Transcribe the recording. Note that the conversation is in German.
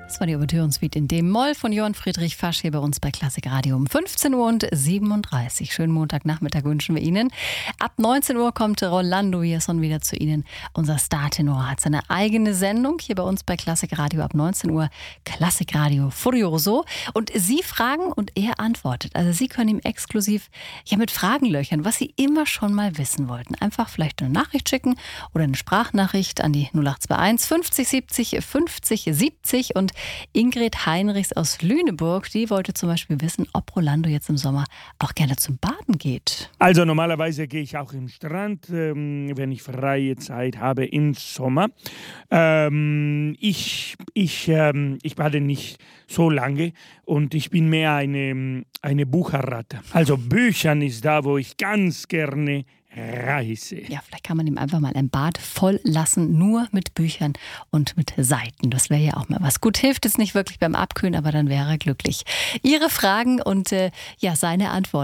Das war die Ouvertüren-Suite in D-Moll von Johann Friedrich Fasch hier bei uns bei Klassik Radio um 15:37 Uhr. Schönen Montagnachmittag wünschen wir Ihnen. Ab 19 Uhr kommt Rolando Villazón wieder zu Ihnen. Unser Startenor hat seine eigene Sendung hier bei uns bei Klassik Radio ab 19 Uhr. Klassik Radio Furioso. Und Sie fragen und er antwortet. Also Sie können ihm exklusiv mit Fragen löchern, was Sie immer schon mal wissen wollten. Einfach vielleicht eine Nachricht schicken oder eine Sprachnachricht an die 0821 50 70 50 70. Und Ingrid Heinrichs aus Lüneburg, die wollte zum Beispiel wissen, ob Rolando jetzt im Sommer auch gerne zum Baden geht. Also normalerweise gehe ich auch im Strand, wenn ich freie Zeit habe im Sommer. Ich bade nicht so lange und ich bin mehr eine Bucherratte. Also Büchern ist da, wo ich ganz gerne reise. Ja, vielleicht kann man ihm einfach mal ein Bad voll lassen, nur mit Büchern und mit Seiten. Das wäre ja auch mal was. Gut, hilft es nicht wirklich beim Abkühlen, aber dann wäre er glücklich. Ihre Fragen und seine Antworten